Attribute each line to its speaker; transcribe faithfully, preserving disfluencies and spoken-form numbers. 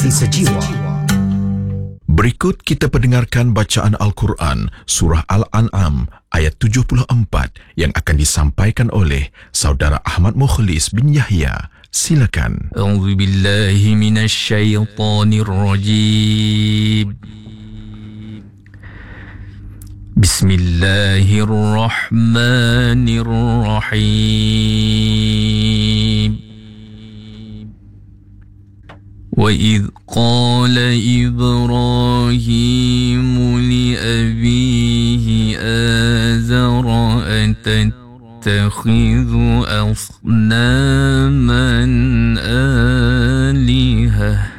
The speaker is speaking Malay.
Speaker 1: Inspirasi Sejiwa.
Speaker 2: Berikut kita pendengarkan bacaan Al-Quran Surah Al-An'am ayat tujuh puluh empat yang akan disampaikan oleh Saudara Ahmad Mukhlis bin Yahya. Silakan.
Speaker 3: A'udzu billahi minasy syaithanir rajim. Bismillahirrahmanirrahim. وَإِذْ قَالَ إِبْرَاهِيمُ لِأَبِيهِ آزَرَ أَتَتَّخِذُ أَصْنَامًا آلِهَةً